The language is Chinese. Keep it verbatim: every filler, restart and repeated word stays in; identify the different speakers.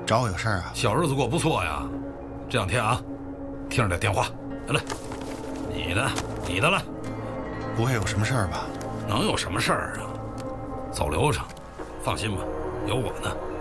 Speaker 1: 找我有事儿啊？
Speaker 2: 小日子过不错呀。这两天啊，听着点电话，来来，你的，你的来。
Speaker 1: 不会有什么事儿吧？
Speaker 2: 能有什么事儿啊？走流程，放心吧，有我呢。